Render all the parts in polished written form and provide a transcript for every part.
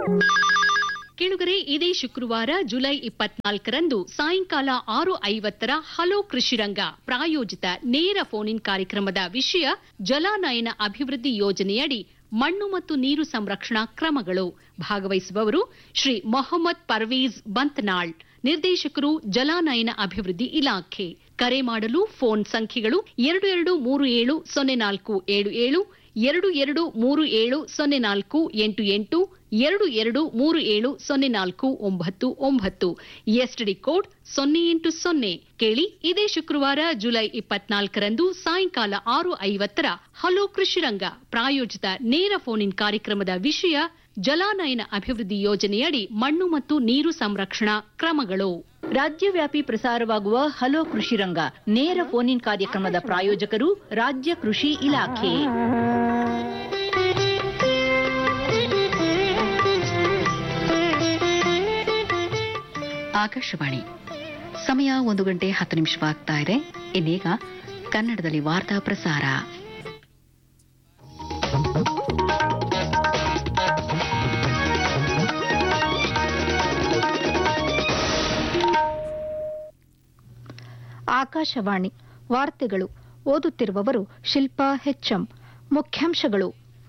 ಕೇಳುಗರೆ, ಇದೇ ಶುಕ್ರವಾರ ಜುಲೈ 24ರಂದು ಸಾಯಂಕಾಲ 6:50 ಹಲೋ ಕೃಷಿರಂಗ ಪ್ರಾಯೋಜಿತ ನೇರ ಫೋನ್ ಇನ್ ಕಾರ್ಯಕ್ರಮದ ವಿಷಯ ಜಲಾನಯನ ಅಭಿವೃದ್ಧಿ ಯೋಜನೆಯಡಿ ಮಣ್ಣು ಮತ್ತು ನೀರು ಸಂರಕ್ಷಣಾ ಕ್ರಮಗಳು. ಭಾಗವಹಿಸುವವರು ಶ್ರೀ ಮೊಹಮ್ಮದ್ ಪರ್ವೇಜ್ ಬಂತ್ನಾಳ್, ನಿರ್ದೇಶಕರು ಜಲಾನಯನ ಅಭಿವೃದ್ಧಿ ಇಲಾಖೆ. ಕರೆ ಮಾಡಲು ಫೋನ್ ಸಂಖ್ಯೆಗಳು 22370477, 22370488, 22370499, ಎಸ್ಟಿಡಿ ಕೋಡ್ 080. ಕೇಳಿ, ಇದೇ ಶುಕ್ರವಾರ ಜುಲೈ 24ರಂದು ಸಾಯಂಕಾಲ 6:50 ಹಲೋ ಕೃಷಿರಂಗ ಪ್ರಾಯೋಜಿತ ನೇರ ಫೋನ್ ಇನ್ ಕಾರ್ಯಕ್ರಮದ ವಿಷಯ ಜಲಾನಯನ ಅಭಿವೃದ್ಧಿ ಯೋಜನೆಯಡಿ ಮಣ್ಣು ಮತ್ತು ನೀರು ಸಂರಕ್ಷಣಾ ಕ್ರಮಗಳು. ರಾಜ್ಯವ್ಯಾಪಿ ಪ್ರಸಾರವಾಗುವ ಹಲೋ ಕೃಷಿರಂಗ ನೇರ ಫೋನ್ ಇನ್ ಕಾರ್ಯಕ್ರಮದ ಪ್ರಾಯೋಜಕರು ರಾಜ್ಯ ಕೃಷಿ ಇಲಾಖೆ. ಆಕಾಶವಾಣಿ. ಸಮಯ 1:10 ಇನ್ನೀಗ ಕನ್ನಡದಲ್ಲಿ ವಾರ್ತಾ ಪ್ರಸಾರ. ಆಕಾಶವಾಣಿ ವಾರ್ತೆಗಳು. ಓದುತ್ತಿರುವವರು ಶಿಲ್ಪಾ ಹೆಚ್ಎಂ. ಮುಖ್ಯಾಂಶಗಳು: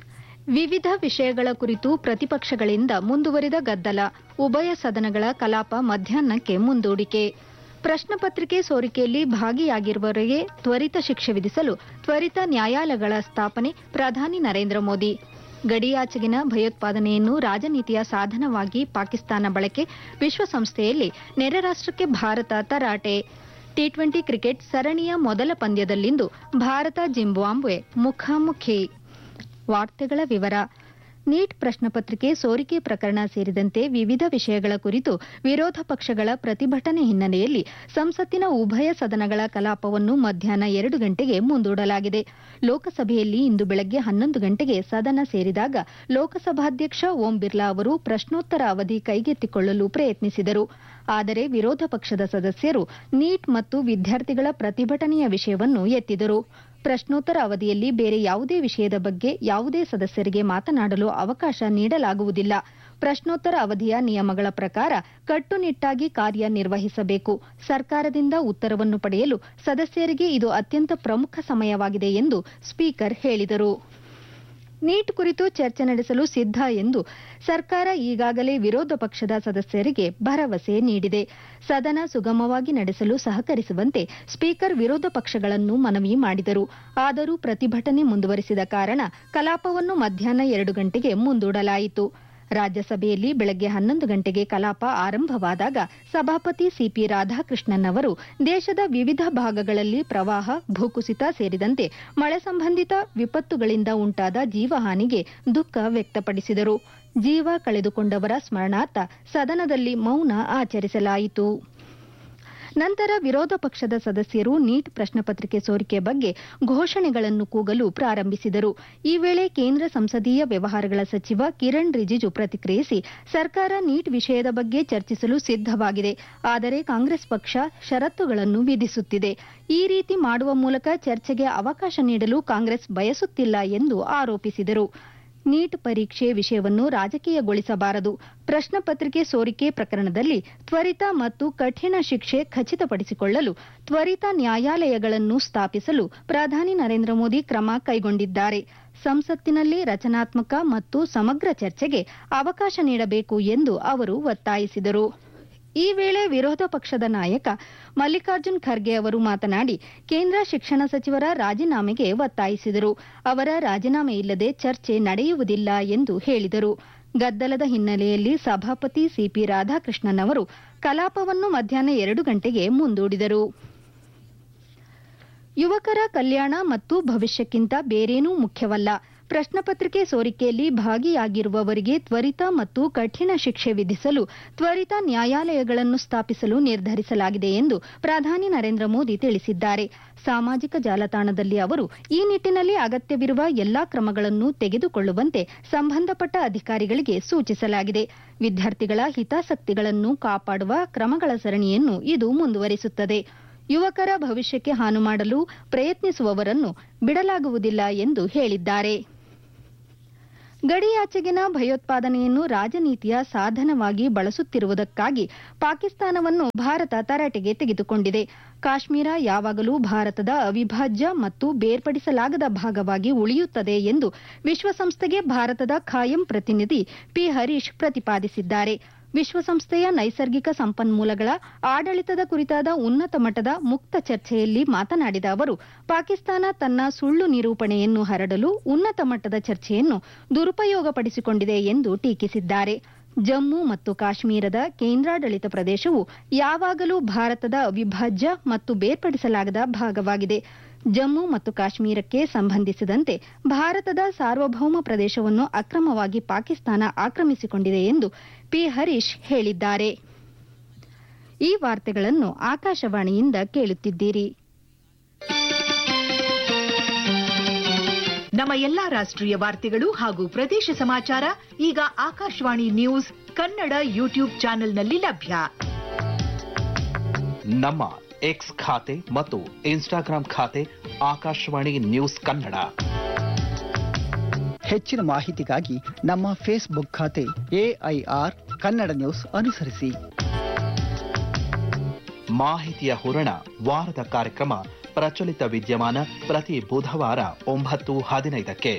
ವಿವಿಧ ವಿಷಯಗಳ ಕುರಿತು ಪ್ರತಿಪಕ್ಷಗಳಿಂದ ಮುಂದುವರಿದ ಗದ್ದಲ, ಉಭಯ ಸದನಗಳ ಕಲಾಪ ಮಧ್ಯಾಹ್ನಕ್ಕೆ ಮುಂದೂಡಿಕೆ. ಪ್ರಶ್ನಪತ್ರಿಕೆ ಸೋರಿಕೆಯಲ್ಲಿ ಭಾಗಿಯಾಗಿರುವವರಿಗೆ ತ್ವರಿತ ಶಿಕ್ಷೆ ವಿಧಿಸಲು ತ್ವರಿತ ನ್ಯಾಯಾಲಯಗಳ ಸ್ಥಾಪನೆ, ಪ್ರಧಾನಿ ನರೇಂದ್ರ ಮೋದಿ. ಗಡಿಯಾಚೆಗಿನ ಭಯೋತ್ಪಾದನೆಯನ್ನು ರಾಜನೀತಿಯ ಸಾಧನವಾಗಿ ಪಾಕಿಸ್ತಾನ ಬಳಕೆ, ವಿಶ್ವಸಂಸ್ಥೆಯಲ್ಲಿ ನೆರೆ ರಾಷ್ಟ್ರಕ್ಕೆ ಭಾರತ ತರಾಟೆ. ಟಿ20 ಕ್ರಿಕೆಟ್ ಸರಣಿಯ ಮೊದಲ ಪಂದ್ಯದಲ್ಲಿಂದು ಭಾರತ ಜಿಂಬಾಬ್ವೆ ಮುಖಾಮುಖಿ. ವಾರ್ತೆಗಳ ವಿವರ. ನೀಟ್ ಪ್ರಶ್ನಪತ್ರಿಕೆ ಸೋರಿಕೆ ಪ್ರಕರಣ ಸೇರಿದಂತೆ ವಿವಿಧ ವಿಷಯಗಳ ಕುರಿತು ವಿರೋಧ ಪಕ್ಷಗಳ ಪ್ರತಿಭಟನೆ ಹಿನ್ನೆಲೆಯಲ್ಲಿ ಸಂಸತ್ತಿನ ಉಭಯ ಸದನಗಳ ಕಲಾಪವನ್ನು ಮಧ್ಯಾಹ್ನ 2 ಗಂಟೆಗೆ ಮುಂದೂಡಲಾಗಿದೆ. ಲೋಕಸಭೆಯಲ್ಲಿ ಇಂದು ಬೆಳಗ್ಗೆ 11 ಗಂಟೆಗೆ ಸದನ ಸೇರಿದಾಗ ಲೋಕಸಭಾಧ್ಯಕ್ಷ ಓಂ ಬಿರ್ಲಾ ಅವರು ಪ್ರಶ್ನೋತ್ತರ ಅವಧಿ ಕೈಗೆತ್ತಿಕೊಳ್ಳಲು ಪ್ರಯತ್ನಿಸಿದರು. ಆದರೆ ವಿರೋಧ ಪಕ್ಷದ ಸದಸ್ಯರು ನೀಟ್ ಮತ್ತು ವಿದ್ಯಾರ್ಥಿಗಳ ಪ್ರತಿಭಟನೆಯ ವಿಷಯವನ್ನು ಎತ್ತಿದರು. ಪ್ರಶ್ನೋತ್ತರ ಅವಧಿಯಲ್ಲಿ ಬೇರೆ ಯಾವುದೇ ವಿಷಯದ ಬಗ್ಗೆ ಯಾವುದೇ ಸದಸ್ಯರಿಗೆ ಮಾತನಾಡಲು ಅವಕಾಶ ನೀಡಲಾಗುವುದಿಲ್ಲ. ಪ್ರಶ್ನೋತ್ತರ ಅವಧಿಯ ನಿಯಮಗಳ ಪ್ರಕಾರ ಕಟ್ಟುನಿಟ್ಟಾಗಿ ಕಾರ್ಯನಿರ್ವಹಿಸಬೇಕು. ಸರ್ಕಾರದಿಂದ ಉತ್ತರವನ್ನು ಪಡೆಯಲು ಸದಸ್ಯರಿಗೆ ಇದು ಅತ್ಯಂತ ಪ್ರಮುಖ ಸಮಯವಾಗಿದೆ ಎಂದು ಸ್ಪೀಕರ್ ಹೇಳಿದರು. ನೀಟ್ ಕುರಿತು ಚರ್ಚೆ ನಡೆಸಲು ಸಿದ್ಧ ಎಂದು ಸರ್ಕಾರ ಈಗಾಗಲೇ ವಿರೋಧ ಪಕ್ಷದ ಸದಸ್ಯರಿಗೆ ಭರವಸೆ ನೀಡಿದೆ. ಸದನ ಸುಗಮವಾಗಿ ನಡೆಸಲು ಸಹಕರಿಸುವಂತೆ ಸ್ಪೀಕರ್ ವಿರೋಧ ಪಕ್ಷಗಳನ್ನು ಮನವಿ ಮಾಡಿದರು. ಆದರೂ ಪ್ರತಿಭಟನೆ ಮುಂದುವರಿಸಿದ ಕಾರಣ ಕಲಾಪವನ್ನು ಮಧ್ಯಾಹ್ನ 2 ಗಂಟೆಗೆ ಮುಂದೂಡಲಾಯಿತು. ರಾಜ್ಯಸಭೆಯಲ್ಲಿ ಬೆಳಗ್ಗೆ 11 ಗಂಟೆಗೆ ಕಲಾಪ ಆರಂಭವಾದಾಗ ಸಭಾಪತಿ ಸಿಪಿ ರಾಧಾಕೃಷ್ಣನ್ ಅವರು ದೇಶದ ವಿವಿಧ ಭಾಗಗಳಲ್ಲಿ ಪ್ರವಾಹ, ಭೂಕುಸಿತ ಸೇರಿದಂತೆ ಮಳೆ ಸಂಬಂಧಿತ ವಿಪತ್ತುಗಳಿಂದ ಉಂಟಾದ ಜೀವಹಾನಿಗೆ ದುಃಖ ವ್ಯಕ್ತಪಡಿಸಿದರು. ಜೀವ ಕಳೆದುಕೊಂಡವರ ಸ್ಮರಣಾರ್ಥ ಸದನದಲ್ಲಿ ಮೌನ ಆಚರಿಸಲಾಯಿತು. ನಂತರ ವಿರೋಧ ಪಕ್ಷದ ಸದಸ್ಯರು ನೀಟ್ ಪ್ರಶ್ನಪತ್ರಿಕೆ ಸೋರಿಕೆ ಬಗ್ಗೆ ಘೋಷಣೆಗಳನ್ನು ಕೂಗಲು ಪ್ರಾರಂಭಿಸಿದರು. ಈ ವೇಳೆ ಕೇಂದ್ರ ಸಂಸದೀಯ ವ್ಯವಹಾರಗಳ ಸಚಿವ ಕಿರಣ್ ರಿಜಿಜು ಪ್ರತಿಕ್ರಿಯಿಸಿ, ಸರ್ಕಾರ ನೀಟ್ ವಿಷಯದ ಬಗ್ಗೆ ಚರ್ಚಿಸಲು ಸಿದ್ಧವಾಗಿದೆ, ಆದರೆ ಕಾಂಗ್ರೆಸ್ ಪಕ್ಷ ಷರತ್ತುಗಳನ್ನು ವಿಧಿಸುತ್ತಿದೆ. ಈ ರೀತಿ ಮಾಡುವ ಮೂಲಕ ಚರ್ಚೆಗೆ ಅವಕಾಶ ನೀಡಲು ಕಾಂಗ್ರೆಸ್ ಬಯಸುತ್ತಿಲ್ಲ ಎಂದು ಆರೋಪಿಸಿದರು. ನೀಟ್ ಪರೀಕ್ಷೆ ವಿಷಯವನ್ನು ರಾಜಕೀಯಗೊಳಿಸಬಾರದು. ಪ್ರಶ್ನಪತ್ರಿಕೆ ಸೋರಿಕೆ ಪ್ರಕರಣದಲ್ಲಿ ತ್ವರಿತ ಮತ್ತು ಕಠಿಣ ಶಿಕ್ಷೆ ಖಚಿತಪಡಿಸಿಕೊಳ್ಳಲು ತ್ವರಿತ ನ್ಯಾಯಾಲಯಗಳನ್ನು ಸ್ಥಾಪಿಸಲು ಪ್ರಧಾನಿ ನರೇಂದ್ರ ಮೋದಿ ಕ್ರಮ ಕೈಗೊಂಡಿದ್ದಾರೆ. ಸಂಸತ್ತಿನಲ್ಲಿ ರಚನಾತ್ಮಕ ಮತ್ತು ಸಮಗ್ರ ಚರ್ಚೆಗೆ ಅವಕಾಶ ನೀಡಬೇಕು ಎಂದು ಅವರು ಒತ್ತಾಯಿಸಿದರು. ಈ ವೇಳೆ ವಿರೋಧ ಪಕ್ಷದ ನಾಯಕ ಮಲ್ಲಿಕಾರ್ಜುನ್ ಖರ್ಗೆ ಅವರು ಮಾತನಾಡಿ, ಕೇಂದ್ರ ಶಿಕ್ಷಣ ಸಚಿವರ ರಾಜೀನಾಮೆಗೆ ಒತ್ತಾಯಿಸಿದರು. ಅವರ ರಾಜೀನಾಮೆ ಇಲ್ಲದೆ ಚರ್ಚೆ ನಡೆಯುವುದಿಲ್ಲ ಎಂದು ಹೇಳಿದರು. ಗದ್ದಲದ ಹಿನ್ನೆಲೆಯಲ್ಲಿ ಸಭಾಪತಿ ಸಿಪಿ ರಾಧಾಕೃಷ್ಣನ್ ಅವರು ಕಲಾಪವನ್ನು ಮಧ್ಯಾಹ್ನ 2 ಗಂಟೆಗೆ ಮುಂದೂಡಿದರು. ಯುವಕರ ಕಲ್ಯಾಣ ಮತ್ತು ಭವಿಷ್ಯಕ್ಕಿಂತ ಬೇರೇನೂ ಮುಖ್ಯವಲ್ಲ. ಪ್ರಶ್ನಪತ್ರಿಕೆ ಸೋರಿಕೆಯಲ್ಲಿ ಭಾಗಿಯಾಗಿರುವವರಿಗೆ ತ್ವರಿತ ಮತ್ತು ಕಠಿಣ ಶಿಕ್ಷೆ ವಿಧಿಸಲು ತ್ವರಿತ ನ್ಯಾಯಾಲಯಗಳನ್ನು ಸ್ಥಾಪಿಸಲು ನಿರ್ಧರಿಸಲಾಗಿದೆ ಎಂದು ಪ್ರಧಾನಿ ನರೇಂದ್ರ ಮೋದಿ ತಿಳಿಸಿದ್ದಾರೆ. ಸಾಮಾಜಿಕ ಜಾಲತಾಣದಲ್ಲಿ ಅವರು ಈ ನಿಟ್ಟಿನಲ್ಲಿ ಅಗತ್ಯವಿರುವ ಎಲ್ಲಾ ಕ್ರಮಗಳನ್ನು ತೆಗೆದುಕೊಳ್ಳುವಂತೆ ಸಂಬಂಧಪಟ್ಟ ಅಧಿಕಾರಿಗಳಿಗೆ ಸೂಚಿಸಲಾಗಿದೆ. ವಿದ್ಯಾರ್ಥಿಗಳ ಹಿತಾಸಕ್ತಿಗಳನ್ನು ಕಾಪಾಡುವ ಕ್ರಮಗಳ ಸರಣಿಯನ್ನು ಇದು ಮುಂದುವರಿಸುತ್ತದೆ. ಯುವಕರ ಭವಿಷ್ಯಕ್ಕೆ ಹಾನು ಮಾಡಲು ಪ್ರಯತ್ನಿಸುವವರನ್ನು ಬಿಡಲಾಗುವುದಿಲ್ಲ ಎಂದು ಹೇಳಿದ್ದಾರೆ. ಗಡಿಯಾಚೆಗಿನ ಭಯೋತ್ಪಾದನೆಯನ್ನು ರಾಜನೀತಿಯ ಸಾಧನವಾಗಿ ಬಳಸುತ್ತಿರುವುದಕ್ಕಾಗಿ ಪಾಕಿಸ್ತಾನವನ್ನು ಭಾರತ ತರಾಟೆಗೆ ತೆಗೆದುಕೊಂಡಿದೆ. ಕಾಶ್ಮೀರ ಯಾವಾಗಲೂ ಭಾರತದ ಅವಿಭಾಜ್ಯ ಮತ್ತು ಬೇರ್ಪಡಿಸಲಾಗದ ಭಾಗವಾಗಿ ಉಳಿಯುತ್ತದೆ ಎಂದು ವಿಶ್ವಸಂಸ್ಥೆಗೆ ಭಾರತದ ಖಾಯಂ ಪ್ರತಿನಿಧಿ ಪಿ ಹರೀಶ್ ಪ್ರತಿಪಾದಿಸಿದ್ದಾರೆ. ವಿಶ್ವಸಂಸ್ಥೆಯ ನೈಸರ್ಗಿಕ ಸಂಪನ್ಮೂಲಗಳ ಆಡಳಿತದ ಕುರಿತಾದ ಉನ್ನತ ಮಟ್ಟದ ಮುಕ್ತ ಚರ್ಚೆಯಲ್ಲಿ ಮಾತನಾಡಿದ ಅವರು, ಪಾಕಿಸ್ತಾನ ತನ್ನ ಸುಳ್ಳು ನಿರೂಪಣೆಯನ್ನು ಹರಡಲು ಉನ್ನತ ಮಟ್ಟದ ಚರ್ಚೆಯನ್ನು ದುರುಪಯೋಗಪಡಿಸಿಕೊಂಡಿದೆ ಎಂದು ಟೀಕಿಸಿದ್ದಾರೆ. ಜಮ್ಮು ಮತ್ತು ಕಾಶ್ಮೀರದ ಕೇಂದ್ರಾಡಳಿತ ಪ್ರದೇಶವು ಯಾವಾಗಲೂ ಭಾರತದ ಅವಿಭಾಜ್ಯ ಮತ್ತು ಬೇರ್ಪಡಿಸಲಾಗದ ಭಾಗವಾಗಿದೆ. ಜಮ್ಮು ಮತ್ತು ಕಾಶ್ಮೀರಕ್ಕೆ ಸಂಬಂಧಿಸಿದಂತೆ ಭಾರತದ ಸಾರ್ವಭೌಮ ಪ್ರದೇಶವನ್ನು ಅಕ್ರಮವಾಗಿ ಪಾಕಿಸ್ತಾನ ಆಕ್ರಮಿಸಿಕೊಂಡಿದೆ ಎಂದು ಪಿ ಹರೀಶ್ ಹೇಳಿದ್ದಾರೆ. ಈ ವಾರ್ತೆಗಳನ್ನು ಆಕಾಶವಾಣಿಯಿಂದ ಕೇಳುತ್ತಿದ್ದೀರಿ. ನಮ್ಮ ಎಲ್ಲಾ ರಾಷ್ಟ್ರೀಯ ವಾರ್ತೆಗಳು ಹಾಗೂ ಪ್ರದೇಶ ಸಮಾಚಾರ ಈಗ ಆಕಾಶವಾಣಿ ನ್ಯೂಸ್ ಕನ್ನಡ ಯೂಟ್ಯೂಬ್ ಚಾನೆಲ್ನಲ್ಲಿ ಲಭ್ಯ. ನಮ್ಮ ಎಕ್ಸ್ ಖಾತೆ ಮತ್ತು ಇನ್ಸ್ಟಾಗ್ರಾಂ ಖಾತೆ ಆಕಾಶವಾಣಿ ನ್ಯೂಸ್ ಕನ್ನಡ. ಹೆಚ್ಚಿನ ಮಾಹಿತಿಗಾಗಿ ನಮ್ಮ ಫೇಸ್ಬುಕ್ ಖಾತೆ AIR ಕನ್ನಡ ನ್ಯೂಸ್ ಅನುಸರಿಸಿ. ಮಾಹಿತಿಯ ಹೂರಣ ವಾರದ ಕಾರ್ಯಕ್ರಮ ಪ್ರಚಲಿತ ವಿದ್ಯಮಾನ ಪ್ರತಿ ಬುಧವಾರ 9:15ಕ್ಕೆ.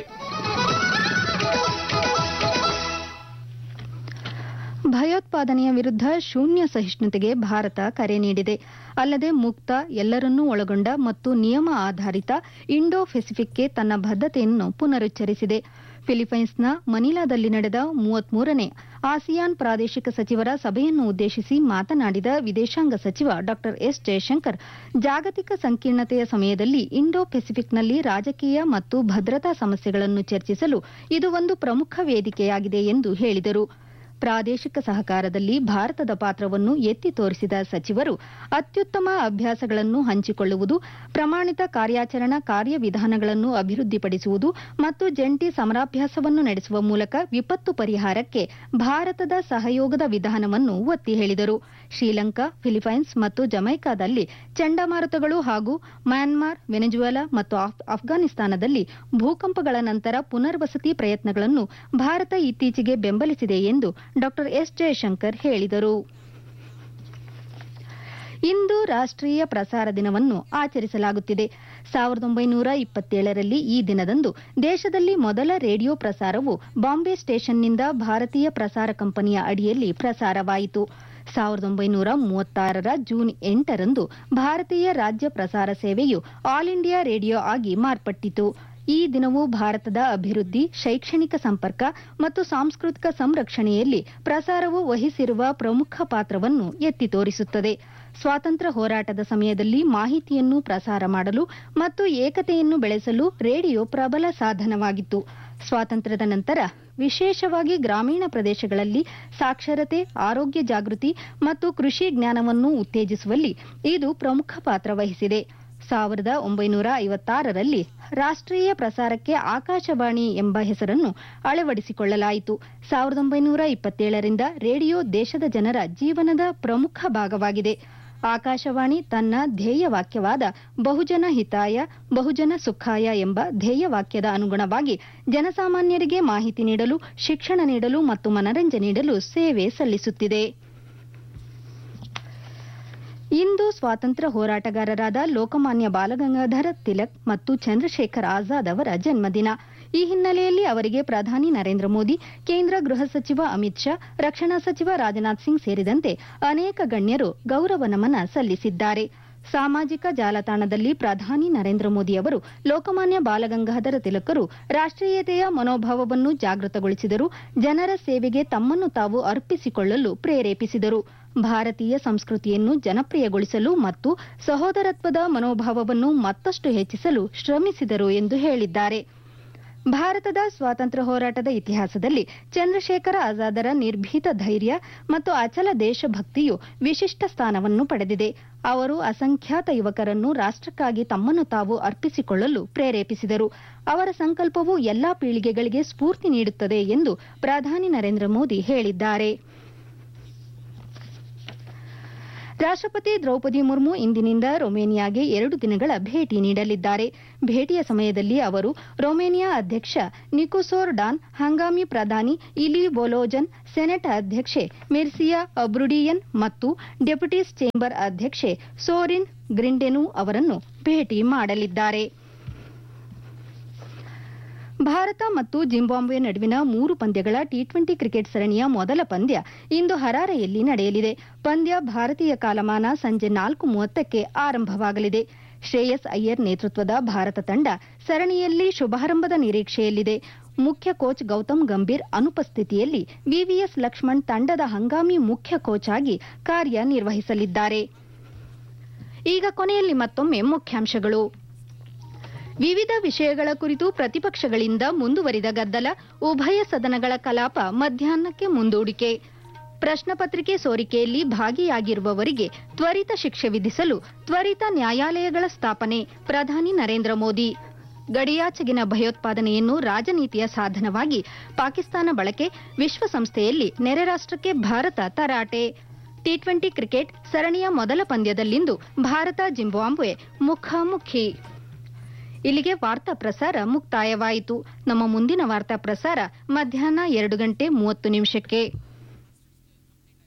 ಭಯೋತ್ಪಾದನೆಯ ವಿರುದ್ಧ ಶೂನ್ಯ ಸಹಿಷ್ಣುತೆಗೆ ಭಾರತ ಕರೆ ನೀಡಿದೆ. ಅಲ್ಲದೆ ಮುಕ್ತ, ಎಲ್ಲರನ್ನೂ ಒಳಗೊಂಡ ಮತ್ತು ನಿಯಮ ಆಧಾರಿತ ಇಂಡೋ ಪೆಸಿಫಿಕ್ಗೆ ತನ್ನ ಬದ್ಧತೆಯನ್ನು ಪುನರುಚ್ಚರಿಸಿದೆ. ಫಿಲಿಪೈನ್ಸ್ನ ಮನಿಲಾದಲ್ಲಿ ನಡೆದ 33ನೇ ಆಸಿಯಾನ್ ಪ್ರಾದೇಶಿಕ ಸಚಿವರ ಸಭೆಯನ್ನು ಉದ್ದೇಶಿಸಿ ಮಾತನಾಡಿದ ವಿದೇಶಾಂಗ ಸಚಿವ ಡಾ ಎಸ್ ಜಯಶಂಕರ್, ಜಾಗತಿಕ ಸಂಕೀರ್ಣತೆಯ ಸಮಯದಲ್ಲಿ ಇಂಡೋ ಪೆಸಿಫಿಕ್ನಲ್ಲಿ ರಾಜಕೀಯ ಮತ್ತು ಭದ್ರತಾ ಸಮಸ್ಯೆಗಳನ್ನು ಚರ್ಚಿಸಲು ಇದು ಒಂದು ಪ್ರಮುಖ ವೇದಿಕೆಯಾಗಿದೆ ಎಂದು ಹೇಳಿದರು. ಪ್ರಾದೇಶಿಕ ಸಹಕಾರದಲ್ಲಿ ಭಾರತದ ಪಾತ್ರವನ್ನು ಎತ್ತಿ ತೋರಿಸಿದ ಸಚಿವರು, ಅತ್ಯುತ್ತಮ ಅಭ್ಯಾಸಗಳನ್ನು ಹಂಚಿಕೊಳ್ಳುವುದು, ಪ್ರಮಾಣಿತ ಕಾರ್ಯಾಚರಣಾ ಕಾರ್ಯವಿಧಾನಗಳನ್ನು ಅಭಿವೃದ್ಧಿಪಡಿಸುವುದು ಮತ್ತು ಜಂಟಿ ಸಮರಾಭ್ಯಾಸವನ್ನು ನಡೆಸುವ ಮೂಲಕ ವಿಪತ್ತು ಪರಿಹಾರಕ್ಕೆ ಭಾರತದ ಸಹಯೋಗದ ವಿಧಾನವನ್ನು ಒತ್ತಿ ಹೇಳಿದರು. ಶ್ರೀಲಂಕಾ, ಫಿಲಿಪೈನ್ಸ್ ಮತ್ತು ಜಮೈಕಾದಲ್ಲಿ ಚಂಡಮಾರುತಗಳು ಹಾಗೂ ಮ್ಯಾನ್ಮಾರ್, ವೆನೆಜುವೆಲಾ ಮತ್ತು ಅಫ್ಘಾನಿಸ್ತಾನದಲ್ಲಿ ಭೂಕಂಪಗಳ ನಂತರ ಪುನರ್ವಸತಿ ಪ್ರಯತ್ನಗಳನ್ನು ಭಾರತ ಇತ್ತೀಚೆಗೆ ಬೆಂಬಲಿಸಿದೆ ಎಂದು ಡಾ ಎಸ್ ಜಯಶಂಕರ್ ಹೇಳಿದರು. ಇಂದು ರಾಷ್ಟ್ರೀಯ ಪ್ರಸಾರ ದಿನವನ್ನು ಆಚರಿಸಲಾಗುತ್ತಿದೆ. 1927ರಲ್ಲಿ ಈ ದಿನದಂದು ದೇಶದಲ್ಲಿ ಮೊದಲ ರೇಡಿಯೋ ಪ್ರಸಾರವು ಬಾಂಬೆ ಸ್ಟೇಷನ್ನಿಂದ ಭಾರತೀಯ ಪ್ರಸಾರ ಕಂಪನಿಯ ಅಡಿಯಲ್ಲಿ ಪ್ರಸಾರವಾಯಿತು. 1936ರ ಜೂನ್ 8ರಂದು ಭಾರತೀಯ ರಾಜ್ಯ ಪ್ರಸಾರ ಸೇವೆಯು ಆಲ್ ಇಂಡಿಯಾ ರೇಡಿಯೋ ಆಗಿ ಮಾರ್ಪಟ್ಟಿತು. ಈ ದಿನವು ಭಾರತದ ಅಭಿವೃದ್ಧಿ, ಶೈಕ್ಷಣಿಕ ಸಂಪರ್ಕ ಮತ್ತು ಸಾಂಸ್ಕೃತಿಕ ಸಂರಕ್ಷಣೆಯಲ್ಲಿ ಪ್ರಸಾರವು ವಹಿಸಿರುವ ಪ್ರಮುಖ ಪಾತ್ರವನ್ನು ಎತ್ತಿ ತೋರಿಸುತ್ತದೆ. ಸ್ವಾತಂತ್ರ್ಯ ಹೋರಾಟದ ಸಮಯದಲ್ಲಿ ಮಾಹಿತಿಯನ್ನು ಪ್ರಸಾರ ಮಾಡಲು ಮತ್ತು ಏಕತೆಯನ್ನು ಬೆಳೆಸಲು ರೇಡಿಯೋ ಪ್ರಬಲ ಸಾಧನವಾಗಿತ್ತು. ಸ್ವಾತಂತ್ರ್ಯದ ನಂತರ ವಿಶೇಷವಾಗಿ ಗ್ರಾಮೀಣ ಪ್ರದೇಶಗಳಲ್ಲಿ ಸಾಕ್ಷರತೆ, ಆರೋಗ್ಯ ಜಾಗೃತಿ ಮತ್ತು ಕೃಷಿ ಜ್ಞಾನವನ್ನು ಉತ್ತೇಜಿಸುವಲ್ಲಿ ಇದು ಪ್ರಮುಖ ಪಾತ್ರ ವಹಿಸಿದೆ. 1956ರಲ್ಲಿ ರಾಷ್ಟ್ರೀಯ ಪ್ರಸಾರಕ್ಕೆ ಆಕಾಶವಾಣಿ ಎಂಬ ಹೆಸರನ್ನು ಅಳವಡಿಸಿಕೊಳ್ಳಲಾಯಿತು. 1927ರಿಂದ ರೇಡಿಯೋ ದೇಶದ ಜನರ ಜೀವನದ ಪ್ರಮುಖ ಭಾಗವಾಗಿದೆ. ಆಕಾಶವಾಣಿ ತನ್ನ ಧ್ಯೇಯವಾಕ್ಯವಾದ ಬಹುಜನ ಹಿತಾಯ, ಬಹುಜನ ಸುಖಾಯ ಎಂಬ ಧ್ಯೇಯವಾಕ್ಯದ ಅನುಗುಣವಾಗಿ ಜನಸಾಮಾನ್ಯರಿಗೆ ಮಾಹಿತಿ ನೀಡಲು, ಶಿಕ್ಷಣ ನೀಡಲು ಮತ್ತು ಮನರಂಜನೆ ನೀಡಲು ಸೇವೆ ಸಲ್ಲಿಸುತ್ತಿದೆ. ಇಂದು ಸ್ವಾತಂತ್ರ್ಯ ಹೋರಾಟಗಾರರಾದ ಲೋಕಮಾನ್ಯ ಬಾಲಗಂಗಾಧರ ತಿಲಕ್ ಮತ್ತು ಚಂದ್ರಶೇಖರ್ ಆಜಾದ್ ಅವರ ಜನ್ಮದಿನ. ಈ ಹಿನ್ನೆಲೆಯಲ್ಲಿ ಅವರಿಗೆ ಪ್ರಧಾನಿ ನರೇಂದ್ರ ಮೋದಿ, ಕೇಂದ್ರ ಗೃಹ ಸಚಿವ ಅಮಿತ್ ಶಾ, ರಕ್ಷಣಾ ಸಚಿವ ರಾಜನಾಥ್ ಸಿಂಗ್ ಸೇರಿದಂತೆ ಅನೇಕ ಗಣ್ಯರು ಗೌರವ ನಮನ ಸಲ್ಲಿಸಿದ್ದಾರೆ. ಸಾಮಾಜಿಕ ಜಾಲತಾಣದಲ್ಲಿ ಪ್ರಧಾನಿ ನರೇಂದ್ರ ಮೋದಿ ಅವರು ಲೋಕಮಾನ್ಯ ಬಾಲಗಂಗಾಧರ ತಿಲಕರು ರಾಷ್ಟ್ರೀಯತೆಯ ಮನೋಭಾವವನ್ನು ಜಾಗೃತಗೊಳಿಸಿದರು, ಜನರ ಸೇವೆಗೆ ತಮ್ಮನ್ನು ತಾವು ಅರ್ಪಿಸಿಕೊಳ್ಳಲು ಪ್ರೇರೇಪಿಸಿದರು, ಭಾರತೀಯ ಸಂಸ್ಕೃತಿಯನ್ನು ಜನಪ್ರಿಯಗೊಳಿಸಲು ಮತ್ತು ಸಹೋದರತ್ವದ ಮನೋಭಾವವನ್ನು ಮತ್ತಷ್ಟು ಹೆಚ್ಚಿಸಲು ಶ್ರಮಿಸಿದರು ಎಂದು ಹೇಳಿದ್ದಾರೆ. ಭಾರತದ ಸ್ವಾತಂತ್ರ್ಯ ಹೋರಾಟದ ಇತಿಹಾಸದಲ್ಲಿ ಚಂದ್ರಶೇಖರ ಆಜಾದರ ನಿರ್ಭೀತ ಧೈರ್ಯ ಮತ್ತು ಅಚಲ ದೇಶಭಕ್ತಿಯು ವಿಶಿಷ್ಟ ಸ್ಥಾನವನ್ನು ಪಡೆದಿದೆ. ಅವರು ಅಸಂಖ್ಯಾತ ಯುವಕರನ್ನು ರಾಷ್ಟ್ರಕ್ಕಾಗಿ ತಮ್ಮನ್ನು ತಾವು ಅರ್ಪಿಸಿಕೊಳ್ಳಲು ಪ್ರೇರೇಪಿಸಿದರು. ಅವರ ಸಂಕಲ್ಪವು ಎಲ್ಲಾ ಪೀಳಿಗೆಗಳಿಗೆ ಸ್ಫೂರ್ತಿ ನೀಡುತ್ತದೆ ಎಂದು ಪ್ರಧಾನಿ ನರೇಂದ್ರ ಮೋದಿ ಹೇಳಿದ್ದಾರೆ. ರಾಷ್ಟ್ರಪತಿ ದ್ರೌಪದಿ ಮುರ್ಮು ಇಂದಿನಿಂದ ರೊಮೇನಿಯಾಗೆ 2 ದಿನಗಳ ಭೇಟಿ ನೀಡಲಿದ್ದಾರೆ. ಭೇಟಿಯ ಸಮಯದಲ್ಲಿ ಅವರು ರೊಮೇನಿಯಾ ಅಧ್ಯಕ್ಷ ನಿಕೋಸೋರ್ ಡಾನ್, ಹಂಗಾಮಿ ಪ್ರಧಾನಿ ಇಲಿ ಬೊಲೋಜನ್, ಸೆನೆಟ್ ಅಧ್ಯಕ್ಷೆ ಮಿರ್ಸಿಯಾ ಅಬ್ರುಡಿಯನ್ ಮತ್ತು ಡೆಪ್ಯೂಟೀಸ್ ಚೇಂಬರ್ ಅಧ್ಯಕ್ಷೆ ಸೋರಿನ್ ಗ್ರಿಂಡೆನು ಅವರನ್ನು ಭೇಟಿ ಮಾಡಲಿದ್ದಾರೆ. ಭಾರತ ಮತ್ತು ಜಿಂಬಾಬ್ವೆ ನಡುವಿನ 3 ಪಂದ್ಯಗಳ ಟಿ20 ಕ್ರಿಕೆಟ್ ಸರಣಿಯ ಮೊದಲ ಪಂದ್ಯ ಇಂದು ಹರಾರೆಯಲ್ಲಿ ನಡೆಯಲಿದೆ. ಪಂದ್ಯ ಭಾರತೀಯ ಕಾಲಮಾನ ಸಂಜೆ 4:30ಕ್ಕೆ ಆರಂಭವಾಗಲಿದೆ. ಶ್ರೇಯಸ್ ಅಯ್ಯರ್ ನೇತೃತ್ವದ ಭಾರತ ತಂಡ ಸರಣಿಯಲ್ಲಿ ಶುಭಾರಂಭದ ನಿರೀಕ್ಷೆಯಲ್ಲಿದೆ. ಮುಖ್ಯ ಕೋಚ್ ಗೌತಮ್ ಗಂಭೀರ್ ಅನುಪಸ್ಥಿತಿಯಲ್ಲಿ ವಿವಿಎಸ್ ಲಕ್ಷ್ಮಣ್ ತಂಡದ ಹಂಗಾಮಿ ಮುಖ್ಯ ಕೋಚ್ ಆಗಿ ಕಾರ್ಯನಿರ್ವಹಿಸಲಿದ್ದಾರೆ. ಈಗ ಕೊನೆಯಲ್ಲಿ ಮತ್ತೊಮ್ಮೆ ಮುಖ್ಯಾಂಶಗಳು. ವಿವಿಧ ವಿಷಯಗಳ ಕುರಿತು ಪ್ರತಿಪಕ್ಷಗಳಿಂದ ಮುಂದುವರಿದ ಗದ್ದಲ, ಉಭಯ ಸದನಗಳ ಕಲಾಪ ಮಧ್ಯಾಹ್ನಕ್ಕೆ ಮುಂದೂಡಿಕೆ. ಪ್ರಶ್ನಪತ್ರಿಕೆ ಸೋರಿಕೆಯಲ್ಲಿ ಭಾಗಿಯಾಗಿರುವವರಿಗೆ ತ್ವರಿತ ಶಿಕ್ಷೆ ವಿಧಿಸಲು ತ್ವರಿತ ನ್ಯಾಯಾಲಯಗಳ ಸ್ಥಾಪನೆ, ಪ್ರಧಾನಿ ನರೇಂದ್ರ ಮೋದಿ. ಗಡಿಯಾಚೆಗಿನ ಭಯೋತ್ಪಾದನೆಯನ್ನು ರಾಜನೀತಿಯ ಸಾಧನವಾಗಿ ಪಾಕಿಸ್ತಾನ ಬಳಕೆ, ವಿಶ್ವಸಂಸ್ಥೆಯಲ್ಲಿ ನೆರೆ ರಾಷ್ಟ್ರಕ್ಕೆ ಭಾರತ ತರಾಟೆ. ಟಿ20 ಕ್ರಿಕೆಟ್ ಸರಣಿಯ ಮೊದಲ ಪಂದ್ಯದಲ್ಲಿಂದು ಭಾರತ ಜಿಂಬಾಬ್ವೆ ಮುಖಾಮುಖಿ. ಇಲ್ಲಿಗೆ ವಾರ್ತಾ ಪ್ರಸಾರ ಮುಕ್ತಾಯವಾಯಿತು. ನಮ್ಮ ಮುಂದಿನ ವಾರ್ತಾ ಪ್ರಸಾರ ಮಧ್ಯಾಹ್ನ 2:30 ನಿಮಿಷಕ್ಕೆ.